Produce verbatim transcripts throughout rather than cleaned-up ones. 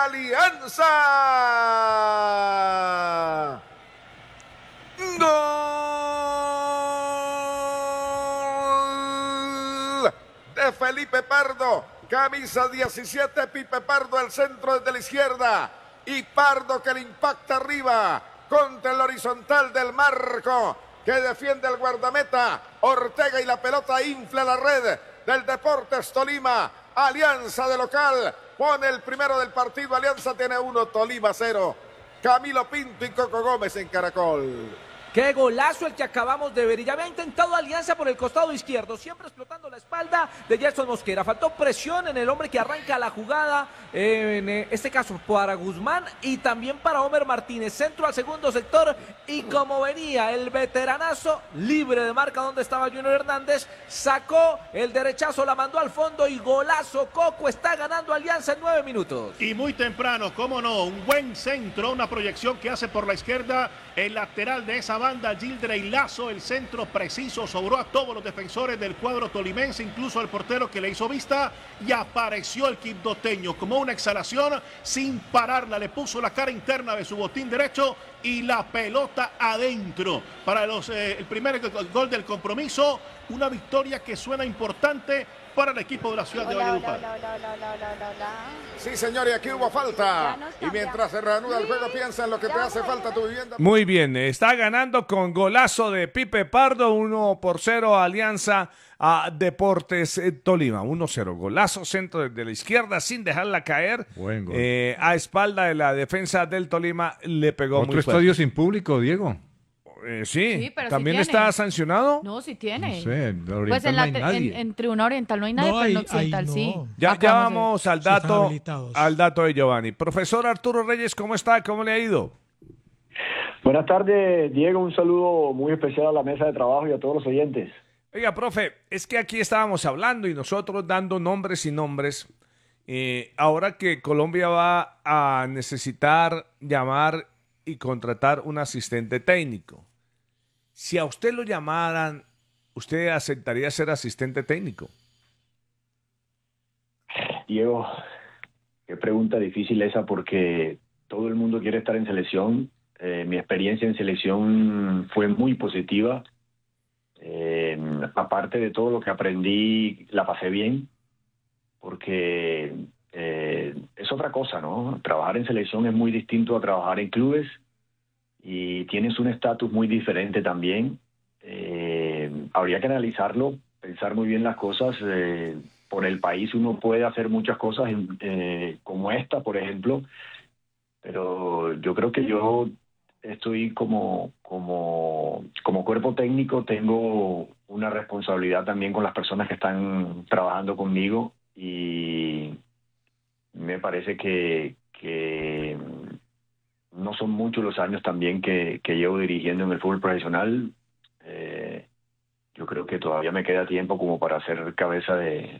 Alianza. Gol de Felipe Pardo, camisa diecisiete, Pipe Pardo al centro desde la izquierda y Pardo que le impacta arriba contra el horizontal del marco que defiende el guardameta Ortega y la pelota infla la red del Deportes Tolima. Alianza de local pone el primero del partido. Alianza tiene uno, Tolima cero. Camilo Pinto y Coco Gómez en Caracol. Qué golazo el que acabamos de ver. Y ya había intentado Alianza por el costado izquierdo, siempre explotando la espalda de Gerson Mosquera. Faltó presión en el hombre que arranca la jugada, eh, en este caso para Guzmán y también para Homer Martínez. Centro al segundo sector y como venía el veteranazo libre de marca donde estaba Junior Hernández, sacó el derechazo, la mandó al fondo y golazo. Coco, está ganando Alianza en nueve minutos. Y muy temprano, cómo no, un buen centro, una proyección que hace por la izquierda el lateral de esa banda, Gildrey Lazo, el centro preciso, sobró a todos los defensores del cuadro tolimense, incluso al portero que le hizo vista, y apareció el quibdoteño como una exhalación, sin pararla, le puso la cara interna de su botín derecho y la pelota adentro. Para los, eh, el primer gol del compromiso, una victoria que suena importante para el equipo de la ciudad hola, de Valledupar. Hola, hola, hola, hola, hola, hola, hola. Sí, señor, y aquí hubo falta. Y mientras se reanuda el juego, piensa en lo que te hace falta tu vivienda. Muy bien, está ganando con golazo de Pipe Pardo, uno por cero Alianza a Deportes Tolima, uno cero. Golazo, centro desde la izquierda sin dejarla caer. Buen gol. Eh, a espalda de la defensa del Tolima le pegó Otro muy fuerte. estadio sin público, Diego. Eh, sí, Sí, pero ¿también sí está tiene. sancionado? No, sí tiene. No sé, en la Pues Oriental en, no la, hay en, nadie. en Tribuna Oriental no hay nadie, No, pero en ahí- Occidental ahí no. sí. Ya, Acá ya no sé. vamos al Sí están dato, habilitados. al dato de Giovanni. Profesor Arturo Reyes, ¿cómo está? ¿Cómo le ha ido? Buenas tardes, Diego. Un saludo muy especial a la mesa de trabajo y a todos los oyentes. Oiga, profe, es que aquí estábamos hablando y nosotros dando nombres y nombres. Eh, ahora que Colombia va a necesitar llamar y contratar un asistente técnico, si a usted lo llamaran, ¿usted aceptaría ser asistente técnico? Diego, qué pregunta difícil esa porque todo el mundo quiere estar en selección. Eh, mi experiencia en selección fue muy positiva. Eh, aparte de todo lo que aprendí, la pasé bien porque eh, es otra cosa, ¿no? Trabajar en selección es muy distinto a trabajar en clubes y tienes un estatus muy diferente también. Eh, habría que analizarlo, pensar muy bien las cosas. Eh, por el país uno puede hacer muchas cosas eh, como esta, por ejemplo, pero yo creo que yo estoy como, como, como cuerpo técnico, tengo una responsabilidad también con las personas que están trabajando conmigo y me parece que, que no son muchos los años también que, que llevo dirigiendo en el fútbol profesional. Eh, yo creo que todavía me queda tiempo como para ser cabeza de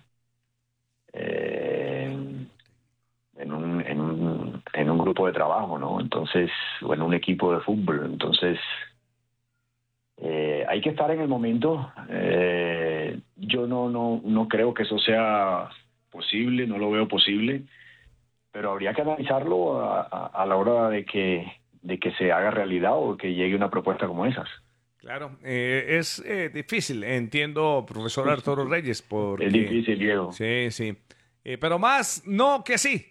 eh, en un, en un en un grupo de trabajo, ¿no? Entonces, o en un equipo de fútbol. Entonces, eh, hay que estar en el momento. Eh, yo no no no creo que eso sea posible, no lo veo posible, pero habría que analizarlo a, a, a la hora de que de que se haga realidad o que llegue una propuesta como esas. Claro, eh, es eh, difícil, entiendo, profesor Arturo Reyes, porque... Es difícil, Diego. Sí, sí, eh, pero más no que sí.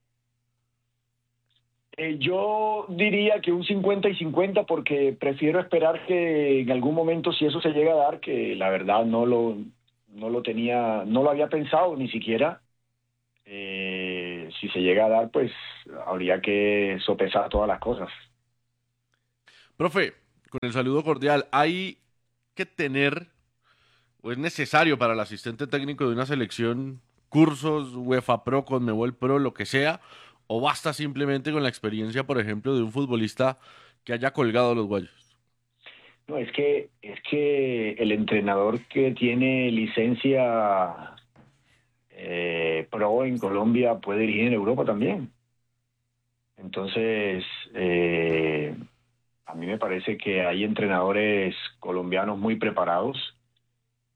Eh, yo diría que un cincuenta y cincuenta porque prefiero esperar que en algún momento, si eso se llega a dar, que la verdad no lo, no lo tenía, no lo había pensado ni siquiera. Eh, si se llega a dar, pues habría que sopesar todas las cosas. Profe, con el saludo cordial, ¿hay que tener o es necesario para el asistente técnico de una selección cursos, UEFA Pro, Conmebol Pro, lo que sea, o basta simplemente con la experiencia, por ejemplo, de un futbolista que haya colgado los guayos? No, es que, es que el entrenador que tiene licencia eh, pro en Colombia puede dirigir en Europa también. Entonces, eh, a mí me parece que hay entrenadores colombianos muy preparados.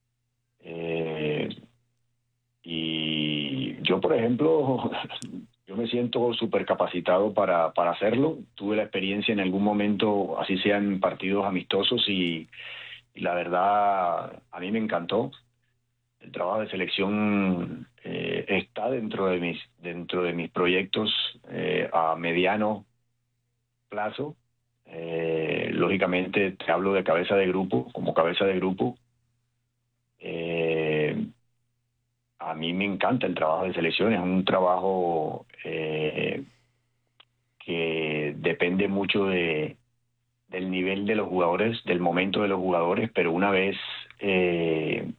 Eh, y yo, por ejemplo, yo me siento súper capacitado para, para hacerlo. Tuve la experiencia en algún momento, así sea en partidos amistosos, y, y la verdad a mí me encantó. El trabajo de selección eh, está dentro de mis, dentro de mis proyectos eh, a mediano plazo. Eh, lógicamente te hablo de cabeza de grupo, como cabeza de grupo. Eh, a mí me encanta el trabajo de selección, es un trabajo eh, que depende mucho de, del nivel de los jugadores, del momento de los jugadores, pero una vez eh,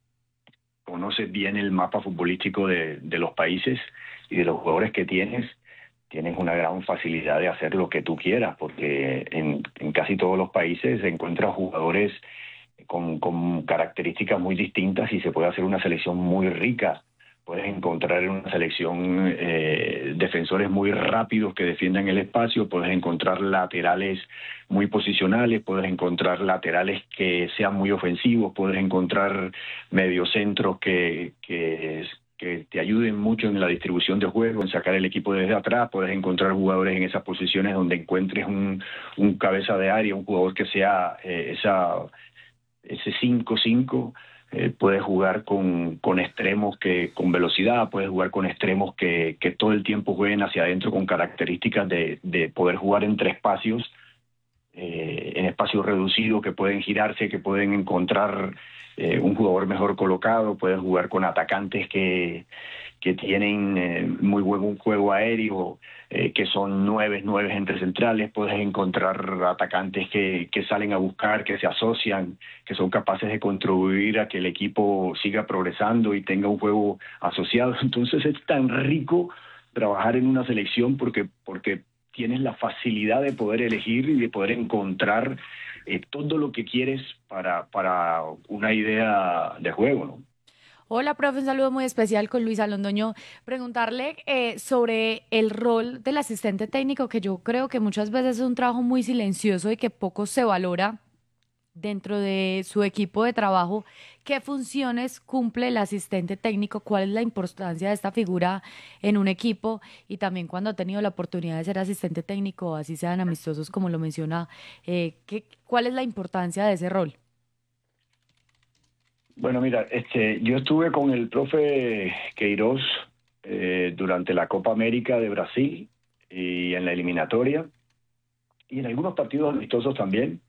conoces bien el mapa futbolístico de, de los países y de los jugadores que tienes, tienes una gran facilidad de hacer lo que tú quieras, porque en, en casi todos los países se encuentran jugadores con, con características muy distintas y se puede hacer una selección muy rica. Puedes encontrar en una selección eh, defensores muy rápidos que defiendan el espacio, puedes encontrar laterales muy posicionales, puedes encontrar laterales que sean muy ofensivos, puedes encontrar mediocentros que, que, que te ayuden mucho en la distribución de juego, en sacar el equipo desde atrás, puedes encontrar jugadores en esas posiciones donde encuentres un, un cabeza de área, un jugador que sea eh, esa, ese cinco cinco. Eh, puedes jugar con, con extremos que con velocidad, puedes jugar con extremos que, que todo el tiempo jueguen hacia adentro con características de, de poder jugar entre espacios, eh, en espacios reducidos, que pueden girarse, que pueden encontrar eh, un jugador mejor colocado, puedes jugar con atacantes que, que tienen eh, muy buen juego aéreo, eh, que son nueve, nueve entre centrales, puedes encontrar atacantes que, que salen a buscar, que se asocian, que son capaces de contribuir a que el equipo siga progresando y tenga un juego asociado. Entonces es tan rico trabajar en una selección porque, porque tienes la facilidad de poder elegir y de poder encontrar eh, todo lo que quieres para, para una idea de juego, ¿no? Hola, profe, un saludo muy especial con Luisa Londoño. Preguntarle eh, sobre el rol del asistente técnico, que yo creo que muchas veces es un trabajo muy silencioso y que poco se valora dentro de su equipo de trabajo. ¿Qué funciones cumple el asistente técnico? ¿Cuál es la importancia de esta figura en un equipo? Y también cuando ha tenido la oportunidad de ser asistente técnico, así sean amistosos como lo menciona, eh, ¿qué, ¿cuál es la importancia de ese rol? Bueno, mira, este, yo estuve con el profe Queiroz eh, durante la Copa América de Brasil y en la eliminatoria y en algunos partidos amistosos también.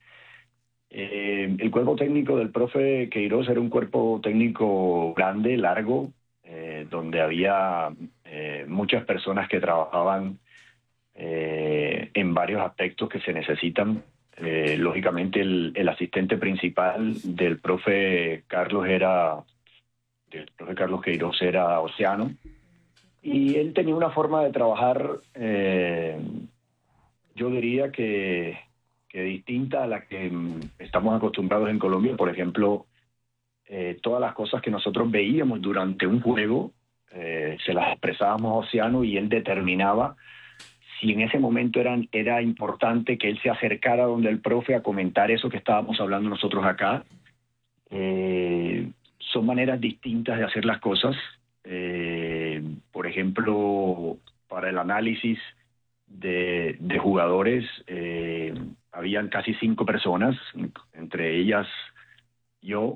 Eh, el cuerpo técnico del profe Queiroz era un cuerpo técnico grande, largo, eh, donde había eh, muchas personas que trabajaban eh, en varios aspectos que se necesitan. Eh, lógicamente el, el asistente principal del profe Carlos era del profe Carlos Queiroz era Océano, y él tenía una forma de trabajar eh, yo diría que, que distinta a la que estamos acostumbrados en Colombia. Por ejemplo, eh, todas las cosas que nosotros veíamos durante un juego eh, se las expresábamos a Océano y él determinaba si en ese momento eran, era importante que él se acercara donde el profe a comentar eso que estábamos hablando nosotros acá. Eh, son maneras distintas de hacer las cosas. Eh, por ejemplo, para el análisis de, de jugadores, eh, habían casi cinco personas, entre ellas yo,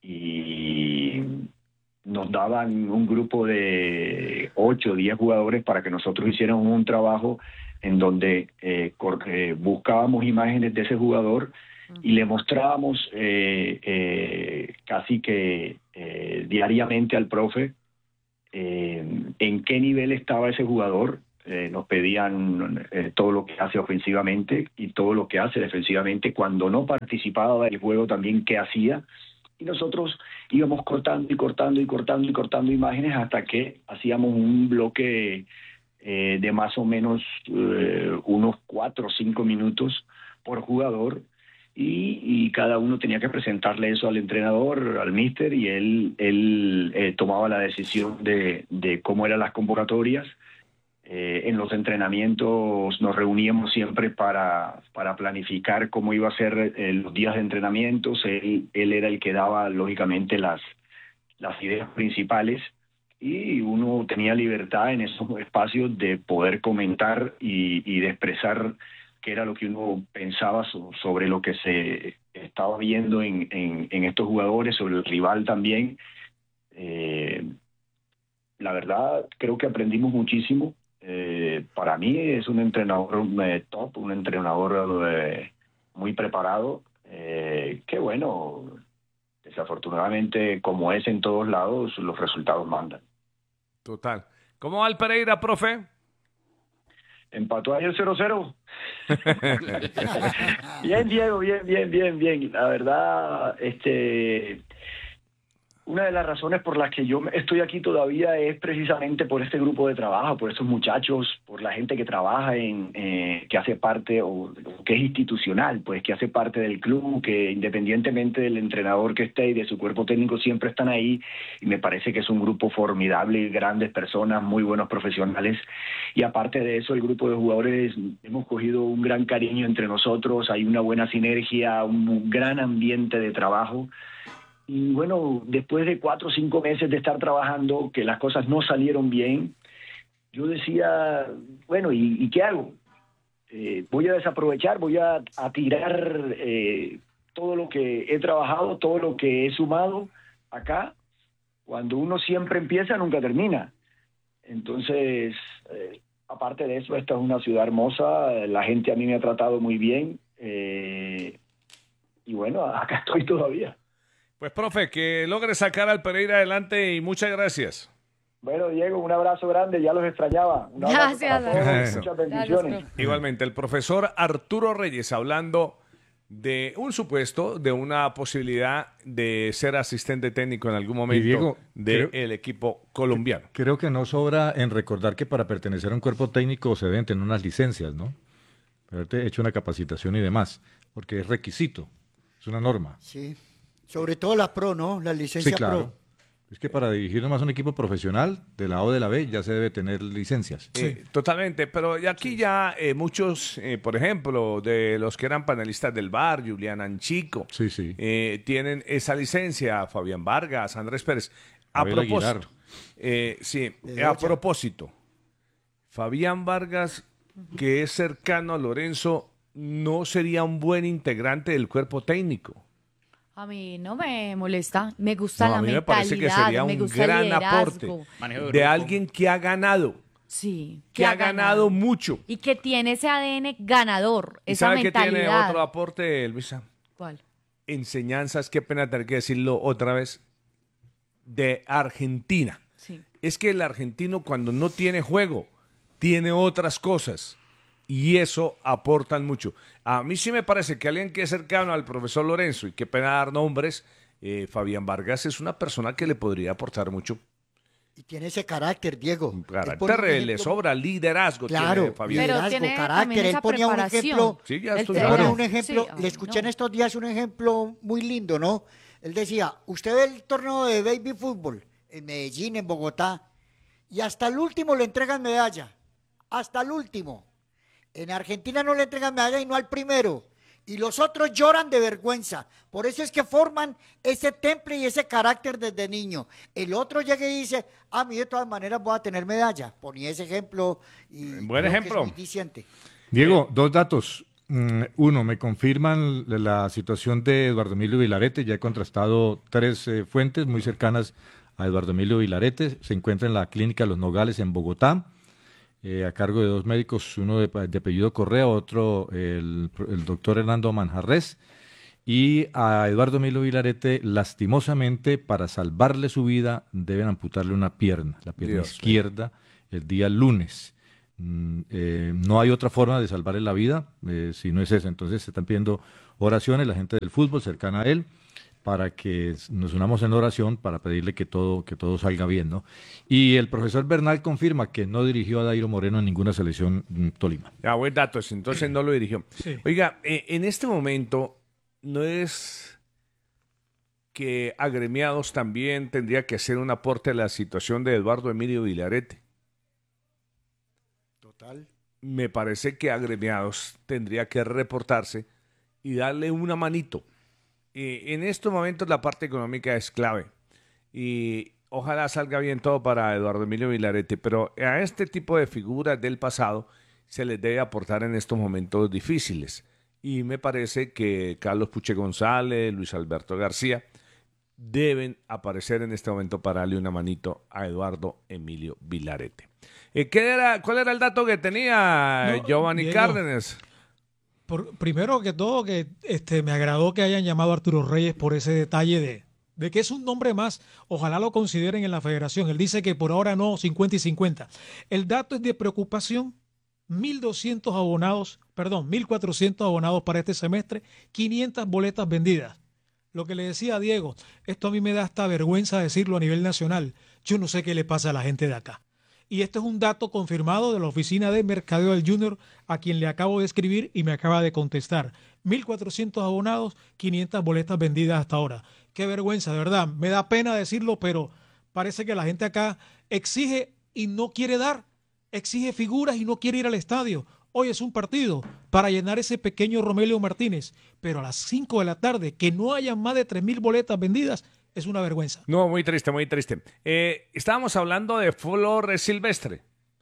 y nos daban un grupo de ocho o diez jugadores para que nosotros hiciéramos un trabajo en donde eh, eh, buscábamos imágenes de ese jugador y le mostrábamos eh, eh, casi que eh, diariamente al profe eh, en qué nivel estaba ese jugador. Eh, nos pedían eh, todo lo que hace ofensivamente y todo lo que hace defensivamente. Cuando no participaba del juego también qué hacía. Y nosotros íbamos cortando y cortando y cortando y cortando imágenes hasta que hacíamos un bloque eh, de más o menos eh, unos cuatro o cinco minutos por jugador, y, y cada uno tenía que presentarle eso al entrenador, al míster, y él, él eh, tomaba la decisión de, de cómo eran las convocatorias. Eh, en los entrenamientos nos reuníamos siempre para, para planificar cómo iba a ser eh, los días de entrenamientos. Él, él era el que daba, lógicamente, las, las ideas principales, y uno tenía libertad en esos espacios de poder comentar y, y de expresar qué era lo que uno pensaba so, sobre lo que se estaba viendo en, en, en estos jugadores, sobre el rival también. Eh, la verdad, creo que aprendimos muchísimo. Eh, para mí es un entrenador eh, top, un entrenador eh, muy preparado, eh, que bueno, desafortunadamente, como es en todos lados, los resultados mandan. Total. ¿Cómo va el Pereira, profe? Empató ayer cero cero. Bien, Diego, bien, bien, bien, bien. La verdad, este... una de las razones por las que yo estoy aquí todavía es precisamente por este grupo de trabajo, por estos muchachos, por la gente que trabaja en, eh, que hace parte, o que es institucional, pues que hace parte del club, que independientemente del entrenador que esté y de su cuerpo técnico siempre están ahí, y me parece que es un grupo formidable, grandes personas, muy buenos profesionales, y aparte de eso el grupo de jugadores hemos cogido un gran cariño entre nosotros, hay una buena sinergia, un gran ambiente de trabajo. Y bueno, después de cuatro o cinco meses de estar trabajando, que las cosas no salieron bien, yo decía, bueno, ¿y, y qué hago? Eh, voy a desaprovechar, voy a, a tirar eh, todo lo que he trabajado, todo lo que he sumado acá. Cuando uno siempre empieza, nunca termina. Entonces, eh, aparte de eso, esta es una ciudad hermosa, la gente a mí me ha tratado muy bien, eh, y bueno, acá estoy todavía. Pues, profe, que logre sacar al Pereira adelante y muchas gracias. Bueno, Diego, un abrazo grande, ya los extrañaba. Un abrazo Gracias, para todos, Gracias. muchas bendiciones. Gracias, Igualmente, el profesor Arturo Reyes hablando de un supuesto, de una posibilidad de ser asistente técnico en algún momento Diego, del creo- equipo colombiano. Creo que no sobra en recordar que para pertenecer a un cuerpo técnico se deben tener unas licencias, ¿no? Haberte hecho una capacitación y demás, porque es requisito, es una norma. Sí, sobre todo las pro, ¿no? Las Sí, licencias claro. pro. Es que para dirigir nomás un equipo profesional de la A o de la B ya se debe tener licencias. Eh, totalmente, pero y aquí ya eh, muchos, eh, por ejemplo, de los que eran panelistas del bar, Julián Anchico, Sí, sí. eh, tienen esa licencia, Fabián Vargas, Andrés Pérez. A Abel propósito, Aguilar. eh, sí, De a Loya. propósito, Fabián Vargas, que es cercano a Lorenzo, no sería un buen integrante del cuerpo técnico. A mí no me molesta, me gusta No, la a mí me parece que mentalidad, sería me un gusta el gran liderazgo. aporte de alguien que ha ganado, Sí, que ha ganado mucho. y que tiene ese A D N ganador, ¿Y esa sabe qué tiene mentalidad. otro aporte, Luisa? ¿Cuál? Enseñanzas, qué pena tener que decirlo otra vez, de Argentina. Sí. Es que el argentino cuando no tiene juego, tiene otras cosas y eso aportan mucho. A mí sí me parece que alguien que es cercano al profesor Lorenzo y qué pena dar nombres, eh, Fabián Vargas es una persona que le podría aportar mucho. Y tiene ese carácter, Diego. Él pone Carácter, un le ejemplo- sobra liderazgo. Claro, tiene Fabián. Pero liderazgo, tiene carácter. también Él esa ponía un preparación. ejemplo. Sí, ya Él estoy tenía- de Ponía acuerdo. un ejemplo, Sí, ay, le escuché en no. estos días un ejemplo muy lindo, ¿no? Él decía, usted ve el torneo de baby fútbol en Medellín, en Bogotá, y hasta el último le entregan medalla. Hasta el último. En Argentina no le entregan medalla y no al primero. Y los otros lloran de vergüenza. Por eso es que forman ese temple y ese carácter desde niño. El otro llega y dice, a mí de todas maneras voy a tener medalla. Ponía ese ejemplo. Y Buen creo que es ejemplo. muy diciente. Diego, dos datos. Mm, Uno, me confirman la la situación de Eduardo Emilio Vilarete. Ya he contrastado tres eh, fuentes muy cercanas a Eduardo Emilio Vilarete. Se encuentra en la clínica Los Nogales en Bogotá, eh, a cargo de dos médicos, uno de, de apellido Correa, otro el, el doctor Hernando Manjarres. Y a Eduardo Emilio Vilarete, lastimosamente, para salvarle su vida, deben amputarle una pierna, la pierna Dios izquierda, el día lunes. Mm, eh, no hay otra forma de salvarle la vida eh, si no es esa. Entonces se están pidiendo oraciones, la gente del fútbol cercana a él, para que nos unamos en oración para pedirle que todo, que todo salga bien, ¿no? Y el profesor Bernal confirma que no dirigió a Dairo Moreno en ninguna selección mm, Tolima. Ah, buen dato, ese, entonces no lo dirigió. Oiga, eh, en este momento no es que Agremiados también tendría que hacer un aporte a la situación de Eduardo Emilio Vilarete. Total. Me parece que Agremiados tendría que reportarse y darle una manito. Eh, en estos momentos la parte económica es clave. Y ojalá salga bien todo para Eduardo Emilio Vilarete, pero a este tipo de figuras del pasado se les debe aportar en estos momentos difíciles. Y me parece que Carlos Puche González, Luis Alberto García deben aparecer en este momento para darle una manito a Eduardo Emilio Vilarete. Eh, ¿qué era, ¿Cuál era el dato que tenía No, Giovanni Diego, Cárdenas? Por, primero que todo, que este, me agradó que hayan llamado a Arturo Reyes por ese detalle de, de que es un nombre más. Ojalá lo consideren en la federación. Él dice que por ahora no, cincuenta y cincuenta. El dato es de preocupación. mil doscientos abonados, perdón, mil cuatrocientos abonados para este semestre, quinientas boletas vendidas. Lo que le decía a Diego, esto a mí me da hasta vergüenza decirlo a nivel nacional. Yo no sé qué le pasa a la gente de acá. Y este es un dato confirmado de la oficina de mercadeo del Junior, a quien le acabo de escribir y me acaba de contestar. mil cuatrocientos abonados, quinientas boletas vendidas hasta ahora. Qué vergüenza, de verdad. Me da pena decirlo, pero parece que la gente acá exige y no quiere dar. Exige figuras y no quiere ir al estadio. Hoy es un partido para llenar ese pequeño Romelio Martínez, pero a las cinco de la tarde que no haya más de tres mil boletas vendidas es una vergüenza. No, muy triste, muy triste. Eh, estábamos hablando de Flor Silvestre.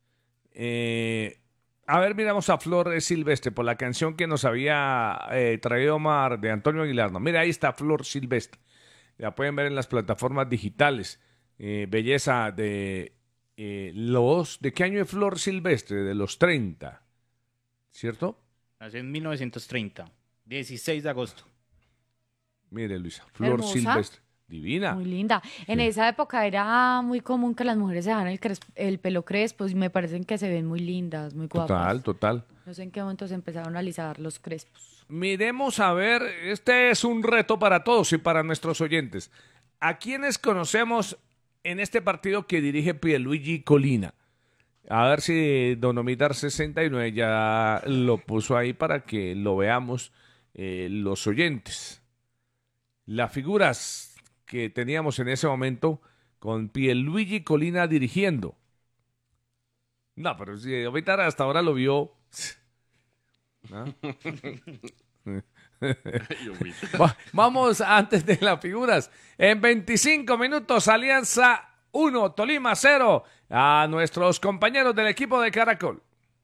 Eh, a ver, miramos a Flor Silvestre por la canción que nos había eh, traído Omar de Antonio Aguilar. No, mira, ahí está Flor Silvestre. La pueden ver en las plataformas digitales. Eh, belleza de... Eh, los, ¿de qué año es Flor Silvestre? De los treinta, ¿cierto? Nació en mil novecientos treinta, dieciséis de agosto. Mire, Luisa, Flor Hermosa. Silvestre, divina. Muy linda. En esa época era muy común que las mujeres se dejaran el, cres- el pelo crespo y me parecen que se ven muy lindas, muy guapas. Total, total. No sé en qué momento se empezaron a alisar los crespos. Miremos a ver, este es un reto para todos y para nuestros oyentes. ¿A quiénes conocemos en este partido que dirige Pierluigi Colina? A ver si Don Omidar sesenta y nueve ya lo puso ahí para que lo veamos eh, los oyentes. Las figuras que teníamos en ese momento con Pierluigi Colina dirigiendo. No, pero si Omidar hasta ahora lo vio... ¿no? Va- Vamos antes de las figuras. En veinticinco minutos, Alianza uno, Tolima cero. A nuestros compañeros del equipo de Caracol.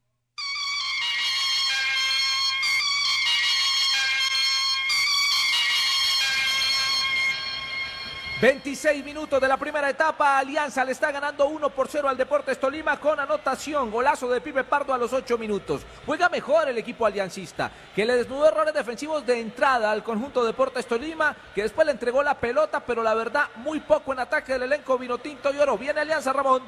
veintiséis minutos de la primera etapa, Alianza le está ganando uno por cero al Deportes Tolima con anotación, golazo de Pipe Pardo a los ocho minutos. Juega mejor el equipo aliancista, que le desnudó errores defensivos de entrada al conjunto Deportes Tolima, que después le entregó la pelota, pero la verdad muy poco en ataque del elenco vinotinto y oro. Viene Alianza, Ramón.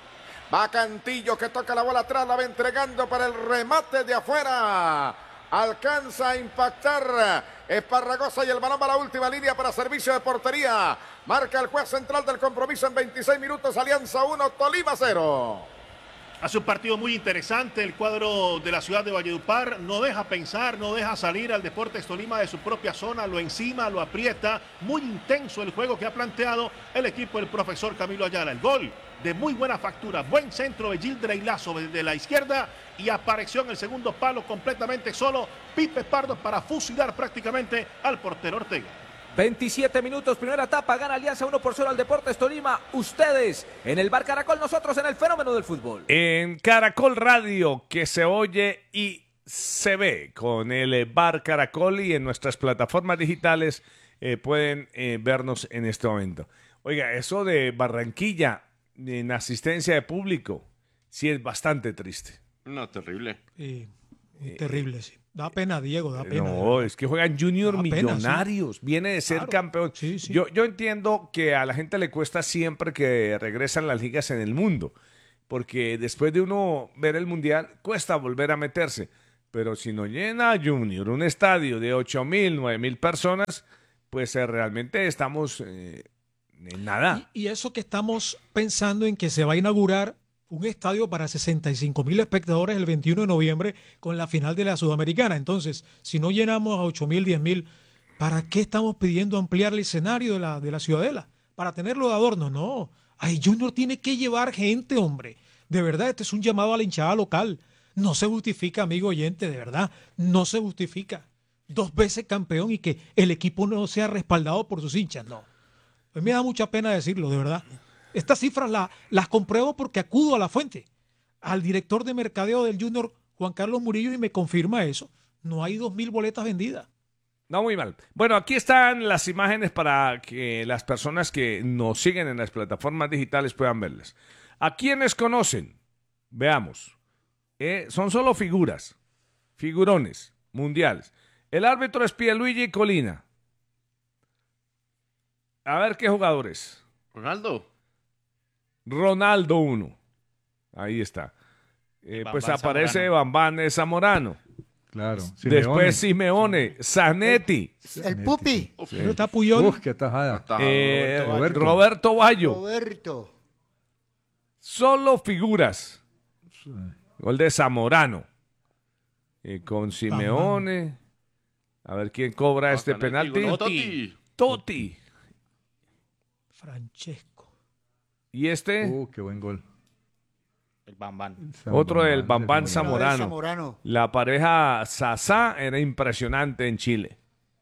Va Cantillo que toca la bola atrás, la va entregando para el remate de afuera. Alcanza a impactar Esparragosa y el balón va a la última línea para servicio de portería. Marca el juez central del compromiso en veintiséis minutos. Alianza uno, Tolima cero. Hace un partido muy interesante el cuadro de la ciudad de Valledupar. No deja pensar, no deja salir al Deportes Tolima de su propia zona. Lo encima, lo aprieta. Muy intenso el juego que ha planteado el equipo del profesor Camilo Ayala. El gol de muy buena factura. Buen centro de Gildrey Lazo desde la izquierda. Y apareció en el segundo palo completamente solo Pipe Pardo para fusilar prácticamente al portero Ortega. veintisiete minutos, primera etapa, gana Alianza uno por cero al Deportes Tolima. Ustedes en el Bar Caracol, nosotros en el Fenómeno del Fútbol. En Caracol Radio, que se oye y se ve con el Bar Caracol, y en nuestras plataformas digitales eh, pueden eh, vernos en este momento. Oiga, eso de Barranquilla en asistencia de público sí es bastante triste. No, terrible. Sí, muy terrible, sí. Da pena, Diego, da pena. No, es que juegan Junior Da pena, Millonarios, sí. viene de ser Claro. campeón. Sí, sí. Yo, yo entiendo que a la gente le cuesta siempre que regresan las ligas en el mundo, porque después de uno ver el mundial cuesta volver a meterse. Pero si no llena Junior un estadio de ocho mil, nueve mil personas, pues eh, realmente estamos eh, en nada. Y, y eso que estamos pensando en que se va a inaugurar un estadio para sesenta y cinco mil espectadores el veintiuno de noviembre con la final de la Sudamericana. Entonces, si no llenamos a ocho mil, diez mil, ¿para qué estamos pidiendo ampliar el escenario de la, de la Ciudadela? ¿Para tenerlo de adorno? No. Ay, Junior tiene que llevar gente, hombre. De verdad, este es un llamado a la hinchada local. No se justifica, amigo oyente, de verdad. No se justifica. Dos veces campeón y que el equipo no sea respaldado por sus hinchas, no. Pues me da mucha pena decirlo, de verdad. Estas cifras la, las compruebo porque acudo a la fuente, al director de mercadeo del Junior, Juan Carlos Murillo, y me confirma eso. No hay dos mil boletas vendidas. No, muy mal. Bueno, aquí están las imágenes para que las personas que nos siguen en las plataformas digitales puedan verlas. ¿A quiénes conocen? Veamos. Eh, son solo figuras, figurones mundiales. El árbitro es Pierluigi Colina. A ver qué jugadores. Ronaldo. Ronaldo uno. Ahí está. Eh, pues aparece Bambán Zamorano. Claro. Después Simeone, Zanetti. El Pupi. Sí. Pero está Puyol. Uf, qué tajada. Eh, Roberto. Roberto Bayo. Roberto. Solo figuras. Gol de Zamorano. Eh, con Simeone. A ver quién cobra este penalti. Totti. Totti. Francesco. Y este. Uh, qué buen gol. El Bambán. Otro del Bambán Zamorano. Zamorano. Zamorano. La pareja Sasá era impresionante en Chile.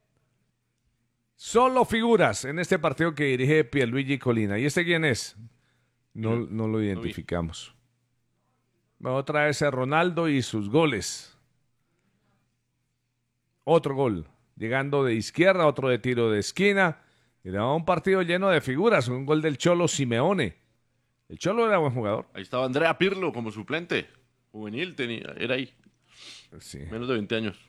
Solo figuras en este partido que dirige Pierluigi Colina. ¿Y este quién es? No, no lo identificamos. Otra vez es Ronaldo y sus goles. Otro gol. Llegando de izquierda, otro de tiro de esquina. Era un partido lleno de figuras. Un gol del Cholo Simeone. El Cholo era buen jugador. Ahí estaba Andrea Pirlo como suplente. Juvenil tenía, era ahí. Sí. Menos de veinte años.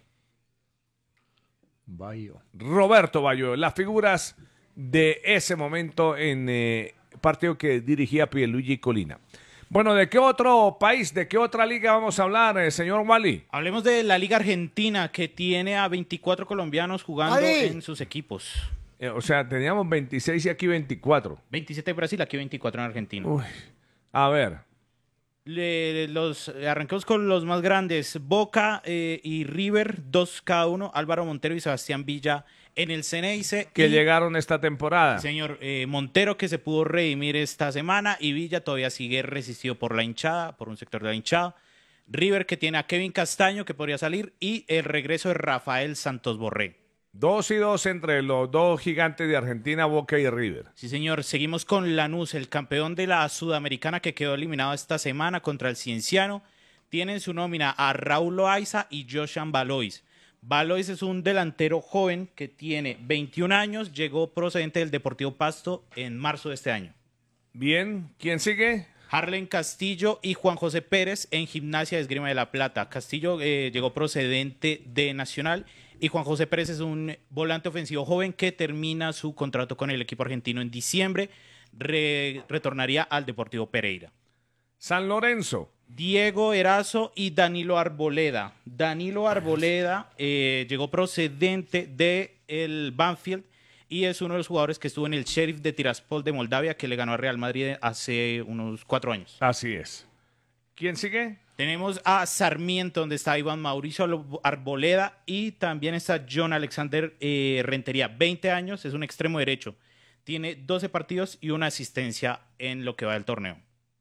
Bayo. Roberto Bayo. Las figuras de ese momento en eh, partido que dirigía Pierluigi Colina. Bueno, ¿de qué otro país, de qué otra liga vamos a hablar, eh, señor Wally? Hablemos de la Liga Argentina, que tiene a veinticuatro colombianos jugando ¡Ay! en sus equipos. Eh, o sea, teníamos veintiséis y aquí veinticuatro. veintisiete en Brasil, aquí veinticuatro en Argentina. Uy. A ver. Le- los, arranquemos con los más grandes. Boca eh, y River, dos cada uno. Álvaro Montero y Sebastián Villa en el Ceneice. Que y, llegaron esta temporada. Señor, eh, Montero que se pudo redimir esta semana y Villa todavía sigue resistido por la hinchada, por un sector de la hinchada. River que tiene a Kevin Castaño que podría salir y el regreso de Rafael Santos Borré. Dos y dos entre los dos gigantes de Argentina, Boca y River. Sí, señor. Seguimos con Lanús, el campeón de la Sudamericana que quedó eliminado esta semana contra el Cienciano. Tiene en su nómina a Raúl Loaiza y Joshan Valois. Valois es un delantero joven que tiene veintiún años, llegó procedente del Deportivo Pasto en marzo de este año. Bien, ¿quién sigue? Harlen Castillo y Juan José Pérez en Gimnasia de Esgrima de la Plata. Castillo eh, llegó procedente de Nacional y Juan José Pérez es un volante ofensivo joven que termina su contrato con el equipo argentino en diciembre. Re- retornaría al Deportivo Pereira. San Lorenzo. Diego Erazo y Danilo Arboleda. Danilo Arboleda eh, llegó procedente de el Banfield y es uno de los jugadores que estuvo en el Sheriff de Tiraspol de Moldavia que le ganó a Real Madrid hace unos cuatro años. Así es. ¿Quién sigue? Tenemos a Sarmiento, donde está Iván Mauricio Arboleda y también está John Alexander eh, Rentería, veinte años, es un extremo derecho. Tiene doce partidos y una asistencia en lo que va del torneo.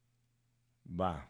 Va.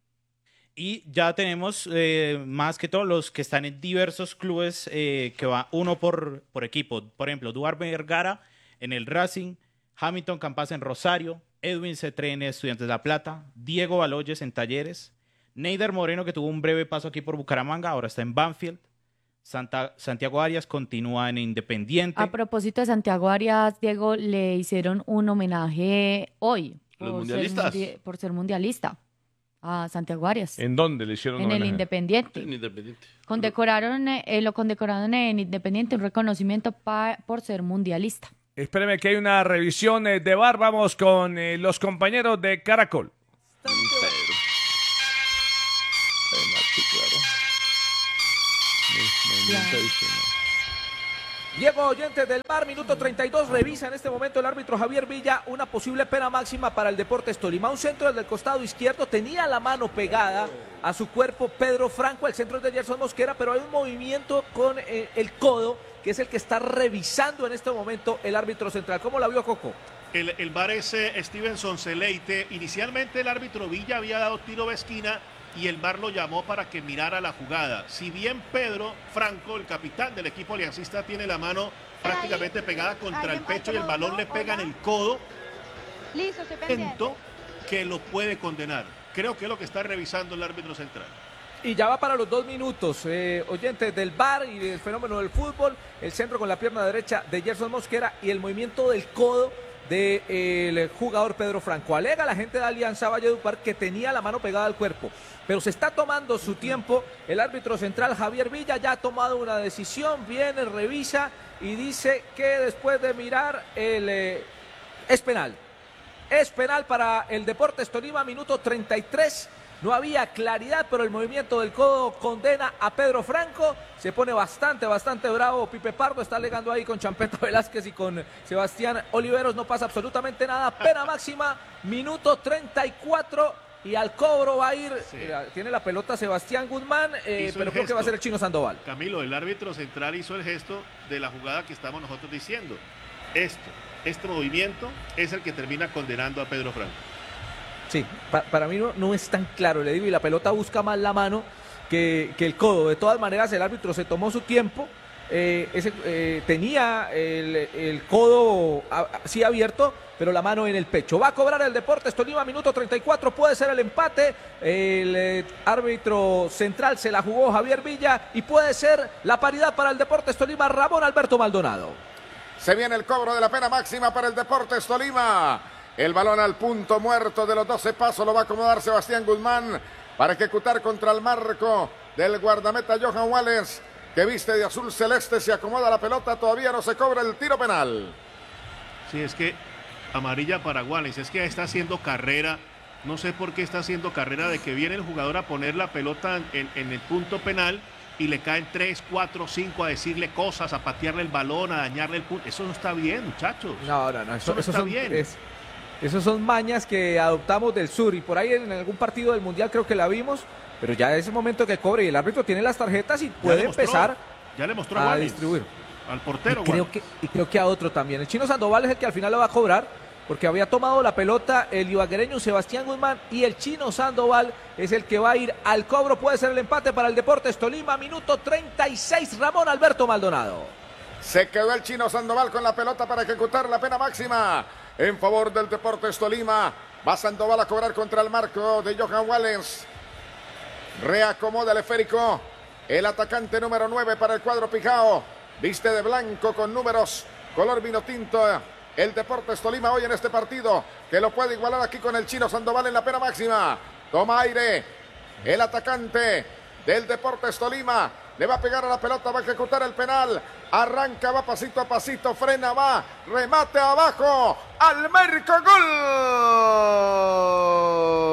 Y ya tenemos eh, más que todos los que están en diversos clubes eh, que va uno por, por equipo. Por ejemplo, Duarte Vergara en el Racing, Hamilton Campas en Rosario, Edwin Cetré en Estudiantes de La Plata, Diego Baloyes en Talleres, Neider Moreno que tuvo un breve paso aquí por Bucaramanga, ahora está en Banfield, Santa, Santiago Arias continúa en Independiente. A propósito de Santiago Arias, Diego, le hicieron un homenaje hoy. ¿Los por mundialistas? Ser mundi- por ser mundialista. A Santiago Arias. ¿En dónde le hicieron En el homenaje? Independiente. En Independiente. Condecoraron, eh, lo condecoraron en Independiente, un reconocimiento pa- por ser mundialista. Espéreme que hay una revisión eh, de V A R. Vamos con eh, los compañeros de Caracol. Diego Oyentes del V A R, minuto treinta y dos, revisa en este momento el árbitro Javier Villa una posible pena máxima para el Deportes Tolima. Un centro desde el costado izquierdo, tenía la mano pegada a su cuerpo Pedro Franco, el centro es de Gerson Mosquera, pero hay un movimiento con eh, el codo, que es el que está revisando en este momento el árbitro central. ¿Cómo la vio Coco? El, el V A R es eh, Stevenson Celeite. Inicialmente el árbitro Villa había dado tiro de esquina y el V A R lo llamó para que mirara la jugada. Si bien Pedro Franco, el capitán del equipo aliancista, tiene la mano prácticamente pegada contra el pecho y el balón le pega en el codo, Listo, estoy pendiente. Siento que lo puede condenar. Creo que es lo que está revisando el árbitro central. Y ya va para los dos minutos. Eh, oyentes del V A R y del fenómeno del fútbol, el centro con la pierna derecha de Gerson Mosquera y el movimiento del codo del de jugador Pedro Franco. Alega la gente de Alianza Valledupar que tenía la mano pegada al cuerpo, pero se está tomando su tiempo. El árbitro central Javier Villa ya ha tomado una decisión, viene, revisa y dice que después de mirar el eh, es penal. Es penal para el Deportes Tolima, minuto treinta y tres. No había claridad, pero el movimiento del codo condena a Pedro Franco. Se pone bastante, bastante bravo. Pipe Pardo está alegando ahí con Champeta Velázquez y con Sebastián Oliveros. No pasa absolutamente nada. Pena máxima, minuto treinta y cuatro. Y al cobro va a ir, sí. eh, tiene la pelota Sebastián Guzmán, eh, pero creo que va a ser el Chino Sandoval. Camilo, el árbitro central hizo el gesto de la jugada que estamos nosotros diciendo. Esto, este movimiento es el que termina condenando a Pedro Franco. Sí, pa para mí no, no es tan claro, le digo, y la pelota busca más la mano que, que el codo. De todas maneras, el árbitro se tomó su tiempo, eh, ese, eh, tenía el, el codo así abierto, pero la mano en el pecho. Va a cobrar el Deportes Tolima, minuto treinta y cuatro, puede ser el empate. El eh, árbitro central se la jugó Javier Villa y puede ser la paridad para el Deportes Tolima, Ramón Alberto Maldonado. Se viene el cobro de la pena máxima para el Deportes Tolima. El balón al punto muerto de los doce pasos lo va a acomodar Sebastián Guzmán para ejecutar contra el marco del guardameta Johan Wallace, que viste de azul celeste, se acomoda la pelota, todavía no se cobra el tiro penal. Sí, es que amarilla para Wallace, es que está haciendo carrera, no sé por qué está haciendo carrera de que viene el jugador a poner la pelota en, en el punto penal y le caen tres, cuatro, cinco a decirle cosas, a patearle el balón, a dañarle el punto. Eso no está bien, muchachos. No, no, no, eso, eso no eso está son, bien. Es... Esos son mañas que adoptamos del sur y por ahí en algún partido del Mundial creo que la vimos, pero ya es el momento que cobre y el árbitro tiene las tarjetas y puede mostró, empezar ya le mostró a a distribuir. Al portero. Y creo, que, y creo que a otro también. El Chino Sandoval es el que al final lo va a cobrar porque había tomado la pelota el ibaguereño Sebastián Guzmán y el Chino Sandoval es el que va a ir al cobro. Puede ser el empate para el Deportes Tolima, minuto treinta y seis, Ramón Alberto Maldonado. Se quedó el Chino Sandoval con la pelota para ejecutar la pena máxima en favor del Deportes Tolima. Va Sandoval a cobrar contra el marco de Johan Wallace. Reacomoda el esférico. El atacante número nueve para el cuadro Pijao. Viste de blanco con números color vino tinto. El Deportes Tolima hoy en este partido, que lo puede igualar aquí con el Chino Sandoval en la pena máxima. Toma aire. El atacante del Deportes Tolima le va a pegar a la pelota, va a ejecutar el penal. Arranca, va pasito a pasito, frena, va, remate abajo, al marco, gol.